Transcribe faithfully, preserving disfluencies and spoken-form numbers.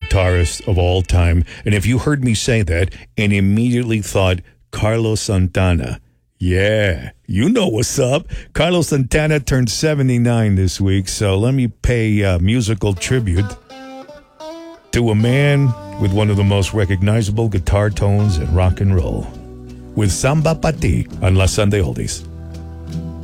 guitarist of all time. And if you heard me say that and immediately thought Carlos Santana, yeah, you know what's up. Carlos Santana turned seventy-nine this week, so let me pay uh, musical tribute to a man with one of the most recognizable guitar tones in rock and roll, with Samba Pa Ti on La Sunday Oldies.